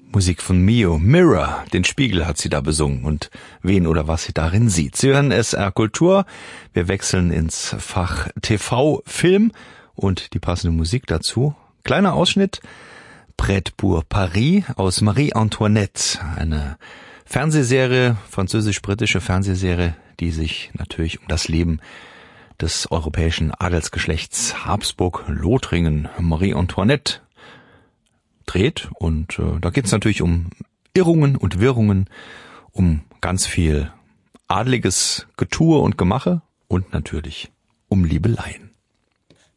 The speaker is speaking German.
Musik von Mio. Mirror, den Spiegel hat sie da besungen und wen oder was sie darin sieht. Sie hören SR Kultur. Wir wechseln ins Fach TV, Film und die passende Musik dazu. Kleiner Ausschnitt. Prêt pour Paris aus Marie Antoinette. Eine Fernsehserie, französisch-britische Fernsehserie, die sich natürlich um das Leben des europäischen Adelsgeschlechts Habsburg-Lothringen, Marie Antoinette, dreht. Und da geht es natürlich um Irrungen und Wirrungen, um ganz viel adliges Getue und Gemache und natürlich um Liebeleien.